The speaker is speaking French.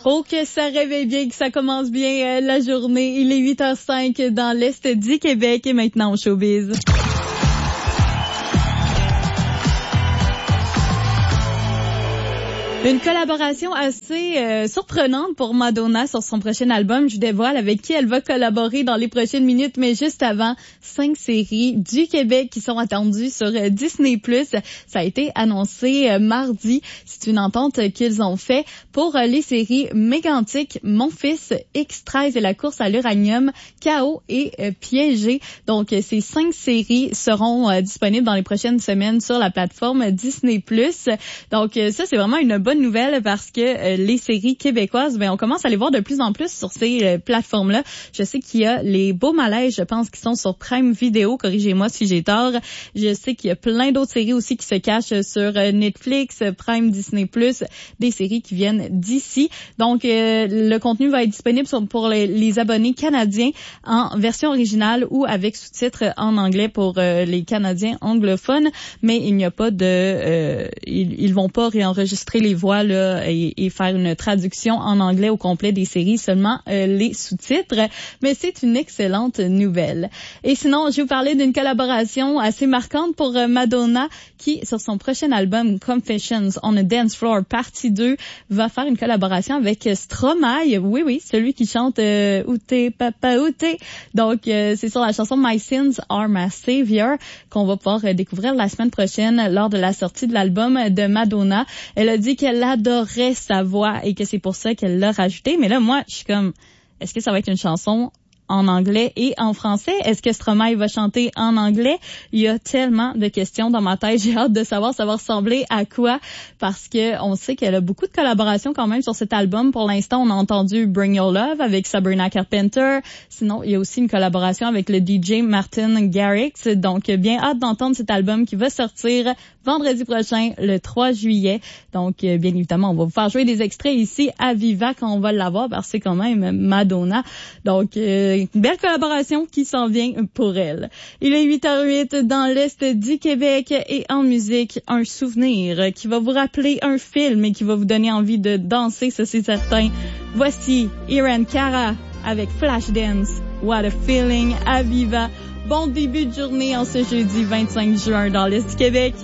Oh, que ça réveille bien, que ça commence bien la journée. Il est 8h05 dans l'Est du Québec et maintenant au showbiz. Une collaboration assez surprenante pour Madonna sur son prochain album. Je dévoile avec qui elle va collaborer dans les prochaines minutes, mais juste avant, 5 séries du Québec qui sont attendues sur Disney+. Ça a été annoncé mardi. C'est une entente qu'ils ont fait pour les séries Mégantic, Mon Fils, X13 et la course à l'uranium, Chaos et Piégé. Donc, ces 5 séries seront disponibles dans les prochaines semaines sur la plateforme Disney+. Donc, ça, c'est vraiment une bonne nouvelle parce que les séries québécoises, on commence à les voir de plus en plus sur ces plateformes-là. Je sais qu'il y a les Beaux Malaises, je pense, qui sont sur Prime Video. Corrigez-moi si j'ai tort. Je sais qu'il y a plein d'autres séries aussi qui se cachent sur Netflix, Prime, Disney+, des séries qui viennent d'ici. Donc, le contenu va être disponible pour les abonnés canadiens en version originale ou avec sous-titres en anglais pour les Canadiens anglophones. Mais il n'y a pas de... ils vont pas réenregistrer les voix là, et faire une traduction en anglais au complet des séries, seulement les sous-titres. Mais c'est une excellente nouvelle. Et sinon, je vais vous parler d'une collaboration assez marquante pour Madonna qui, sur son prochain album Confessions on a Dance Floor Partie 2, va faire une collaboration avec Stromae. Oui, celui qui chante Où t'es, papa, où t'es? Donc, c'est sur la chanson My Sins Are My Savior qu'on va pouvoir découvrir la semaine prochaine lors de la sortie de l'album de Madonna. Elle a dit qu'elle adorait sa voix et que c'est pour ça qu'elle l'a rajouté. Mais là, moi, je suis comme, est-ce que ça va être une chanson en anglais et en français? Est-ce que Stromae va chanter en anglais? Il y a tellement de questions dans ma tête. J'ai hâte de savoir ça va ressembler à quoi parce que on sait qu'elle a beaucoup de collaborations quand même sur cet album. Pour l'instant, on a entendu Bring Your Love avec Sabrina Carpenter. Sinon, il y a aussi une collaboration avec le DJ Martin Garrix. Donc, bien hâte d'entendre cet album qui va sortir vendredi prochain, le 3 juillet. Donc, bien évidemment, on va vous faire jouer des extraits ici à Viva quand on va l'avoir parce que c'est quand même Madonna. Donc, une belle collaboration qui s'en vient pour elle. Il est 8h08 dans l'Est du Québec et en musique, un souvenir qui va vous rappeler un film et qui va vous donner envie de danser, ça c'est certain. Voici Irene Cara avec Flashdance. What a feeling à Viva. Bon début de journée en ce jeudi 25 juin dans l'Est du Québec.